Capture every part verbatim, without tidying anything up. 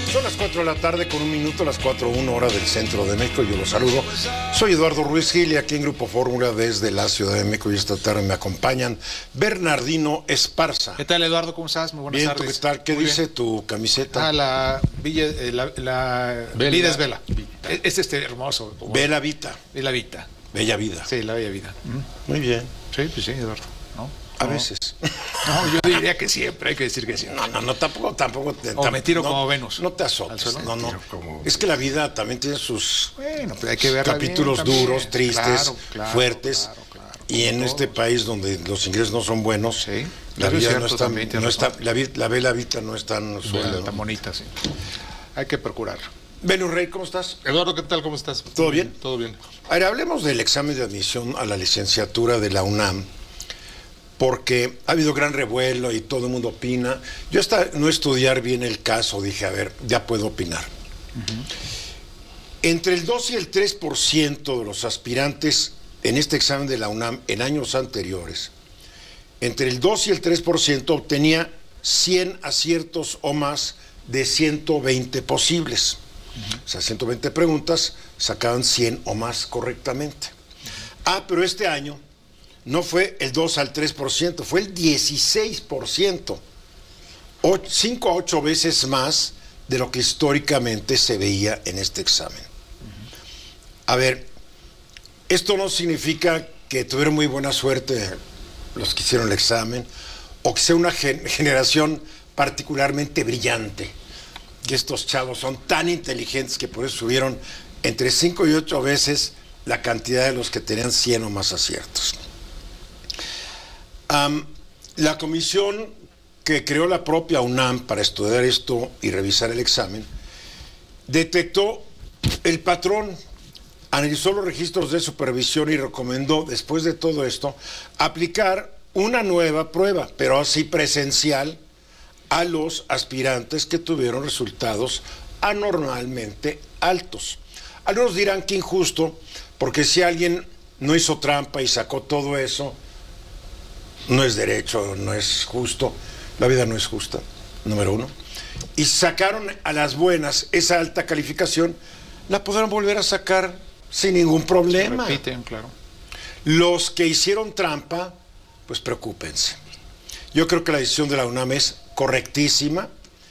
Son las cuatro de la tarde con un minuto, las cuatro uno hora del centro de México. Yo los saludo. Soy Eduardo Ruiz Gil y aquí en Grupo Fórmula desde la Ciudad de México. Y esta tarde me acompañan Bernardino Esparza. ¿Qué tal, Eduardo? ¿Cómo estás? Muy buenas Bien, tardes. ¿tú qué tal? ¿Qué Muy dice bien. tu camiseta? Ah, la Villa, eh, la, la Vela. Vida es Vela. Es este hermoso. Bella Vita. Bella Vita. Bella vida. Sí, la Bella Vida. Mm. Muy bien. Sí, pues sí, Eduardo. ¿No? A No. veces. No, yo diría que siempre, hay que decir que sí. No, no, no, tampoco, tampoco. Te, O me tiro no, como Venus. No te azotes. Al suelo. No, no. Tiro como- Es que la vida también tiene sus Bueno, pues hay que ver capítulos duros, tristes, claro, claro, fuertes. Claro, claro, y en todos. este país donde los ingresos no son buenos, Sí, la eso es vida cierto no está, también, tienes no está, razón. la, vi- la Bella Vita no es tan suave, Tan ¿no? bonita, sí. Hay que procurar. Venus Rey, ¿cómo estás? Eduardo, ¿qué tal? ¿Cómo estás? ¿Todo bien? Todo bien. A ver, hablemos del examen de admisión a la licenciatura de la UNAM, porque ha habido gran revuelo y todo el mundo opina. Yo hasta no estudiar bien el caso, dije, a ver, ya puedo opinar. Uh-huh. Entre el dos y el tres por ciento de los aspirantes en este examen de la UNAM en años anteriores, entre el dos y el tres por ciento obtenía cien aciertos o más de ciento veinte posibles. Uh-huh. O sea, ciento veinte preguntas, sacaban cien o más correctamente. Ah, pero este año no fue el dos al tres por ciento, fue el dieciséis por ciento. cinco a ocho veces más de lo que históricamente se veía en este examen. Uh-huh. A ver, esto no significa que tuvieron muy buena suerte los que hicieron el examen, o que sea una gen- generación particularmente brillante, que estos chavos son tan inteligentes que por eso subieron entre cinco y ocho veces la cantidad de los que tenían cien o más aciertos. Um, la comisión que creó la propia UNAM para estudiar esto y revisar el examen, detectó el patrón, analizó los registros de supervisión y recomendó, después de todo esto, aplicar una nueva prueba, pero así presencial, a los aspirantes que tuvieron resultados anormalmente altos. Algunos dirán que injusto, porque si alguien no hizo trampa y sacó todo eso, no es derecho, no es justo, la vida no es justa, número uno. Y sacaron a las buenas esa alta calificación, la podrán volver a sacar sin ningún problema. Se repiten, claro. Los que hicieron trampa, pues preocúpense. Yo creo que la decisión de la UNAM es correctísima,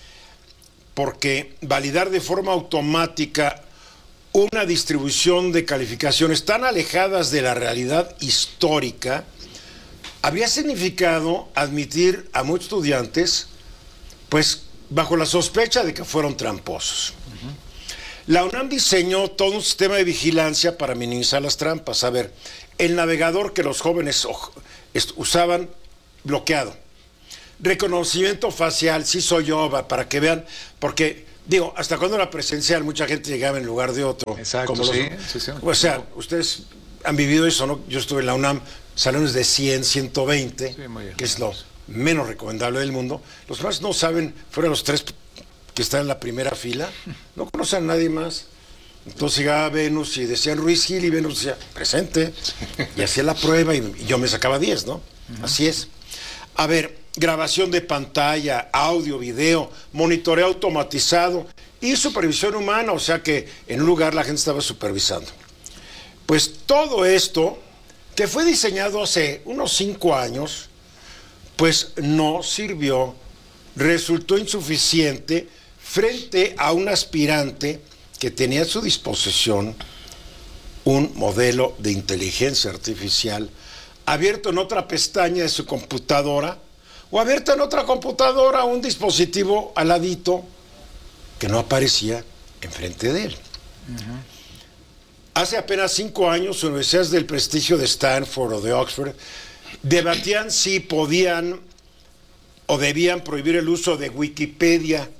porque validar de forma automática una distribución de calificaciones tan alejadas de la realidad histórica habría significado admitir a muchos estudiantes, pues, bajo la sospecha de que fueron tramposos. Uh-huh. La UNAM diseñó todo un sistema de vigilancia para minimizar las trampas. A ver, el navegador que los jóvenes usaban bloqueado. Reconocimiento facial, sí soy yo, para que vean, porque, digo, hasta cuando era presencial, mucha gente llegaba en lugar de otro. Exacto, como sí, los, sí, sí. O sea, ustedes han vivido eso, ¿no? Yo estuve en la UNAM, salones de cien, ciento veinte, sí, bien, que es lo menos recomendable del mundo. Los demás no saben, fuera de los tres que están en la primera fila, no conocen a nadie más. Entonces llegaba Venus y decían Ruiz Gil y Venus decía, presente, y hacía la prueba y, y yo me sacaba diez, ¿no? Uh-huh. Así es. A ver, grabación de pantalla, audio, video, monitoreo automatizado y supervisión humana, o sea que en un lugar la gente estaba supervisando. Pues todo esto, que fue diseñado hace unos cinco años, pues no sirvió, resultó insuficiente frente a un aspirante que tenía a su disposición un modelo de inteligencia artificial abierto en otra pestaña de su computadora o abierto en otra computadora un dispositivo al ladito que no aparecía enfrente de él. Uh-huh. Hace apenas cinco años, universidades del prestigio de Stanford o de Oxford debatían si podían o debían prohibir el uso de Wikipedia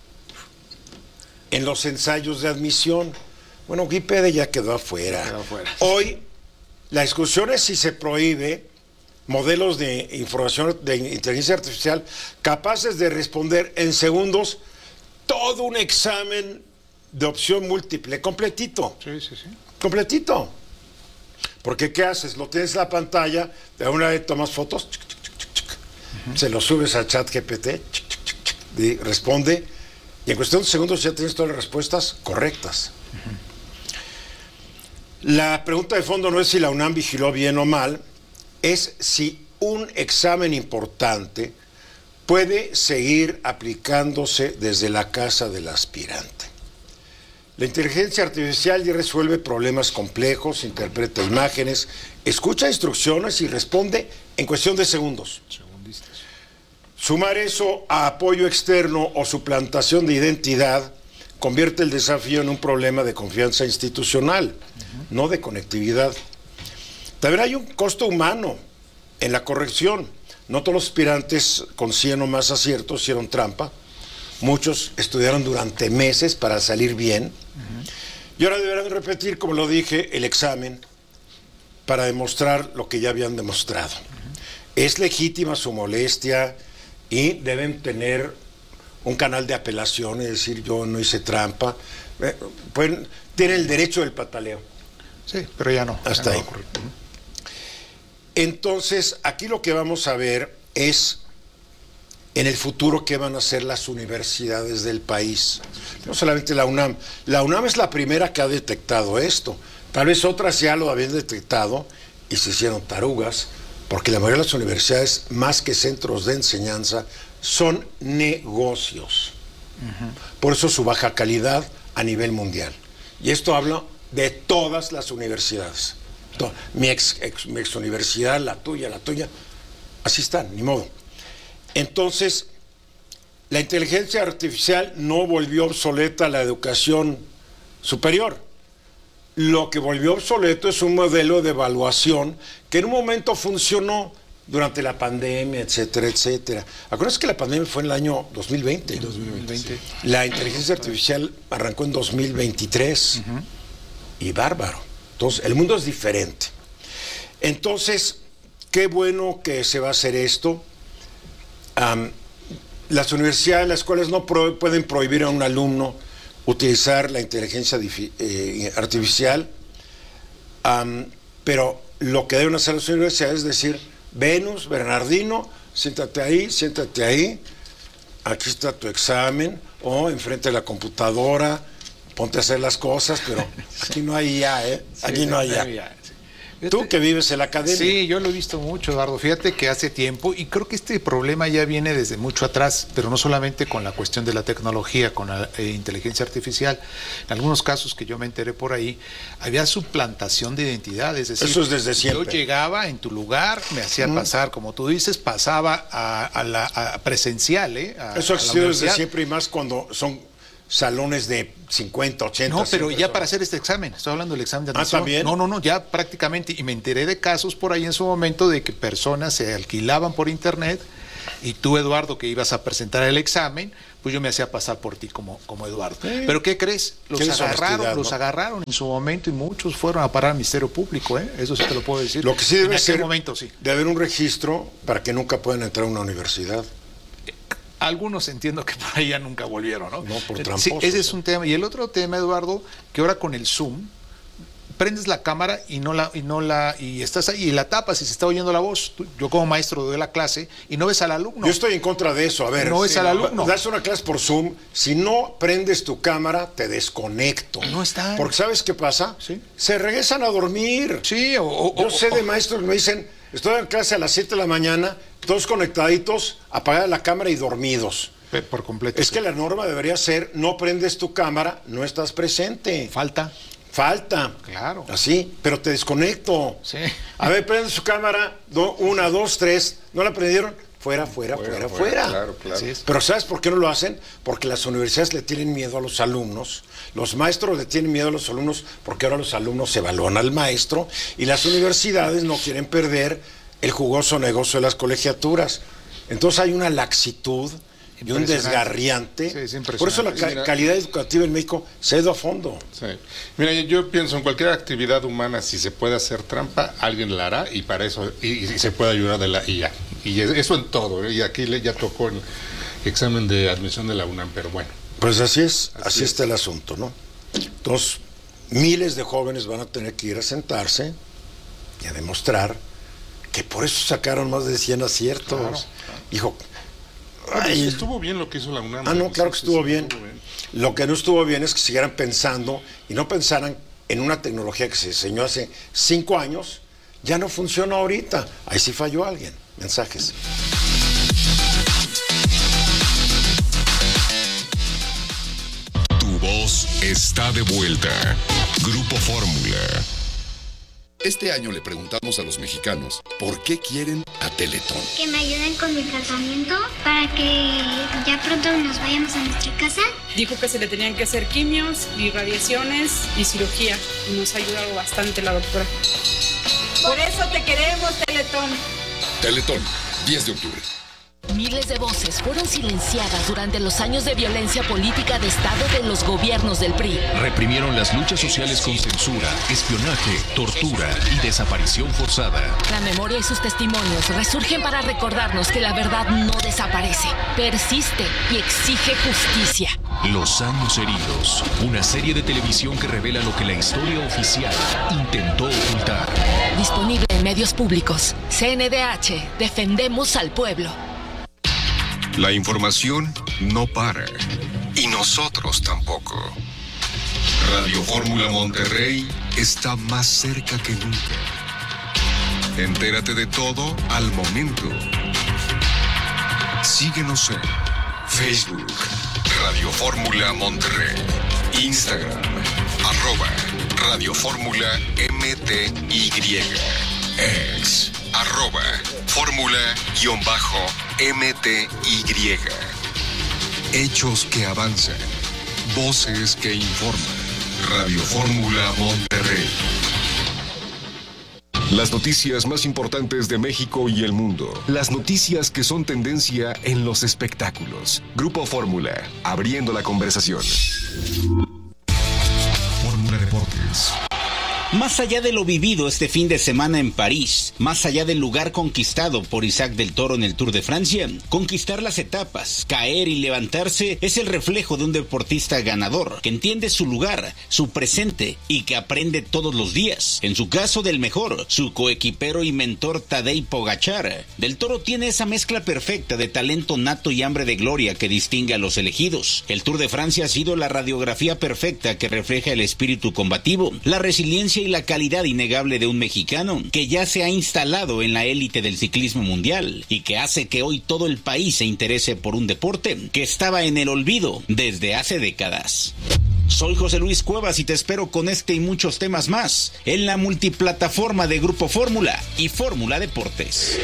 en los ensayos de admisión. Bueno, Wikipedia ya quedó afuera. Quedó afuera. Hoy la discusión es si se prohíbe modelos de información de inteligencia artificial capaces de responder en segundos todo un examen de opción múltiple, completito. Sí, sí, sí. Completito. Porque ¿qué haces? Lo tienes en la pantalla, de una vez tomas fotos, chic, chic, chic, chic, uh-huh. se lo subes a ChatGPT, y responde, Y en cuestión de segundos ya tienes todas las respuestas correctas. Uh-huh. La pregunta de fondo no es si la UNAM vigiló bien o mal, es si un examen importante puede seguir aplicándose desde la casa del aspirante. La inteligencia artificial ya resuelve problemas complejos, interpreta imágenes, escucha instrucciones y responde en cuestión de segundos. Segundistas. Sumar eso a apoyo externo o suplantación de identidad convierte el desafío en un problema de confianza institucional, uh-huh. no de conectividad. También hay un costo humano en la corrección. No todos los aspirantes con cien o más aciertos hicieron trampa. Muchos estudiaron durante meses para salir bien. Uh-huh. Y ahora deberán repetir, como lo dije, el examen para demostrar lo que ya habían demostrado. Uh-huh. Es legítima su molestia y deben tener un canal de apelación, es decir, yo no hice trampa. Eh, pueden, tienen el derecho del pataleo. Sí, pero ya no. Hasta ya ahí. No uh-huh. Entonces, aquí lo que vamos a ver es en el futuro qué van a hacer las universidades del país. No solamente la UNAM. La UNAM es la primera que ha detectado esto. Tal vez otras ya lo habían detectado y se hicieron tarugas, porque la mayoría de las universidades, más que centros de enseñanza, son negocios. Uh-huh. Por eso su baja calidad a nivel mundial. Y esto habla de todas las universidades. Mi ex, ex, mi ex universidad, la tuya, la tuya, así están, ni modo. Entonces, la inteligencia artificial no volvió obsoleta la educación superior. Lo que volvió obsoleto es un modelo de evaluación que en un momento funcionó durante la pandemia, etcétera, etcétera. Acuérdense que la pandemia fue en el año dos mil veinte. dos mil veinte. La inteligencia artificial arrancó en dos mil veintitrés. Uh-huh. Y bárbaro. Entonces, el mundo es diferente. Entonces, qué bueno que se va a hacer esto. Um, las universidades, las escuelas no pro- pueden prohibir a un alumno utilizar la inteligencia difi- eh, artificial, um, pero lo que deben hacer las universidades es decir, Venus, Bernardino, siéntate ahí, siéntate ahí, aquí está tu examen, o enfrente de la computadora, ponte a hacer las cosas, pero aquí no hay ya, ¿eh? Aquí sí, no hay ya. ya. Tú que vives en la academia. Sí, yo lo he visto mucho, Eduardo. Fíjate que hace tiempo, y creo que este problema ya viene desde mucho atrás, pero no solamente con la cuestión de la tecnología, con la eh, inteligencia artificial. En algunos casos que yo me enteré por ahí, había suplantación de identidad. Es decir, eso es desde siempre. Yo llegaba en tu lugar, me hacía mm. pasar, como tú dices, pasaba a, a la a presencial. ¿eh? A, eso ha sido desde siempre y más cuando son salones de cincuenta, ochenta. No, pero ya para hacer este examen, estoy hablando del examen de admisión. Ah, ¿también? No, no, no, ya prácticamente, y me enteré de casos por ahí en su momento de que personas se alquilaban por internet y tú, Eduardo, que ibas a presentar el examen, pues yo me hacía pasar por ti como, como Eduardo. Sí. Pero ¿qué crees? Los ¿Qué agarraron, ¿no? los agarraron en su momento y muchos fueron a parar al Ministerio Público, ¿eh? Eso sí te lo puedo decir. Lo que sí debe en ser, momento, sí. de haber un registro para que nunca puedan entrar a una universidad. Algunos entiendo que por ahí ya nunca volvieron, ¿no? No, por tramposos. Sí, ese es un tema. Y el otro tema, Eduardo, que ahora con el Zoom, prendes la cámara y no la, y no la, y estás ahí y la tapas y se está oyendo la voz. Yo como maestro doy la clase y no ves al alumno. Yo estoy en contra de eso. A ver, no ves sí, al alumno. Das una clase por Zoom, si no prendes tu cámara, te desconecto. No está. Porque ¿sabes qué pasa? Sí. Se regresan a dormir. Sí, o, o Yo o, sé de o, maestros que me dicen, estoy en clase a las siete de la mañana, todos conectaditos, apagada la cámara y dormidos. Por completo. Es sí. que la norma debería ser, no prendes tu cámara, no estás presente. Falta. Falta. Claro. Así, pero te desconecto. Sí. A ver, prende su cámara, do, una, dos, tres. ¿No la prendieron? Fuera, fuera, fuera, fuera. fuera. Claro, claro. Pero ¿sabes por qué no lo hacen? Porque las universidades le tienen miedo a los alumnos. Los maestros le tienen miedo a los alumnos porque ahora los alumnos evalúan al maestro y las universidades no quieren perder el jugoso negocio de las colegiaturas. Entonces hay una laxitud y un desgarriante. Sí, Por eso la ca Mira, calidad educativa en México se ha ido a fondo. Sí. Mira, yo pienso en cualquier actividad humana, si se puede hacer trampa, alguien la hará y para eso, y, y se puede ayudar de la I A. Y eso en todo, ¿eh? Y aquí le, ya tocó el examen de admisión de la UNAM, pero bueno. Pues así es, así, así es. está el asunto, ¿no? Entonces, miles de jóvenes van a tener que ir a sentarse y a demostrar que por eso sacaron más de cien aciertos. Claro, claro. Hijo, Ay, estuvo bien lo que hizo la UNAM. Ah, no, claro que estuvo bien. Estuvo bien. Lo que no estuvo bien es que siguieran pensando y no pensaran en una tecnología que se diseñó hace cinco años, ya no funciona ahorita. Ahí sí falló alguien. Mensajes. Tu voz está de vuelta. Grupo Fórmula. Este año le preguntamos a los mexicanos por qué quieren a Teletón. Que me ayuden con mi tratamiento para que ya pronto nos vayamos a nuestra casa. Dijo que se le tenían que hacer quimios y radiaciones y cirugía. Y nos ha ayudado bastante la doctora. Por eso te queremos, Teletón. Teletón, diez de octubre. Miles de voces fueron silenciadas durante los años de violencia política de Estado de los gobiernos del P R I. Reprimieron las luchas sociales con censura, espionaje, tortura y desaparición forzada. La memoria y sus testimonios resurgen para recordarnos que la verdad no desaparece, persiste y exige justicia. Los años heridos, una serie de televisión que revela lo que la historia oficial intentó ocultar. Disponible en medios públicos. C N D H, defendemos al pueblo. La información no para. Y nosotros tampoco. Radio Fórmula Monterrey está más cerca que nunca. Entérate de todo al momento. Síguenos en Facebook, Radio Fórmula Monterrey, Instagram, arroba Radio Fórmula M T Y, ex, arroba Fórmula-M T Y. Hechos que avanzan, voces que informan. Radio Fórmula Monterrey. Las noticias más importantes de México y el mundo. Las noticias que son tendencia en los espectáculos. Grupo Fórmula, abriendo la conversación. Fórmula Deportes. Más allá de lo vivido este fin de semana en París, más allá del lugar conquistado por Isaac del Toro en el Tour de Francia, conquistar las etapas, caer y levantarse es el reflejo de un deportista ganador, que entiende su lugar, su presente y que aprende todos los días. En su caso del mejor, su coequipero y mentor Tadej Pogačar. Del Toro tiene esa mezcla perfecta de talento nato y hambre de gloria que distingue a los elegidos. El Tour de Francia ha sido la radiografía perfecta que refleja el espíritu combativo, la resiliencia y la calidad innegable de un mexicano que ya se ha instalado en la élite del ciclismo mundial y que hace que hoy todo el país se interese por un deporte que estaba en el olvido desde hace décadas. Soy José Luis Cuevas y te espero con este y muchos temas más en la multiplataforma de Grupo Fórmula y Fórmula Deportes.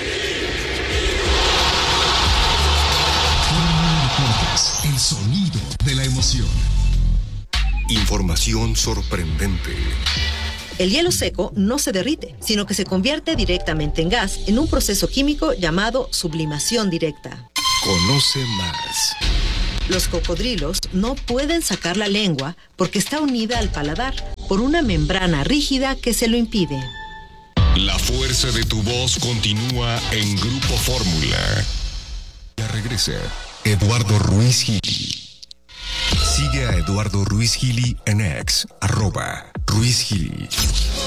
Fórmula Deportes, el sonido de la emoción. Información sorprendente. El hielo seco no se derrite, sino que se convierte directamente en gas en un proceso químico llamado sublimación directa. Conoce más. Los cocodrilos no pueden sacar la lengua porque está unida al paladar por una membrana rígida que se lo impide. La fuerza de tu voz continúa en Grupo Fórmula. Ya regresa Eduardo Ruiz Gili. Sigue a Eduardo Ruiz Gili en ex, arroba Ruiz Gili.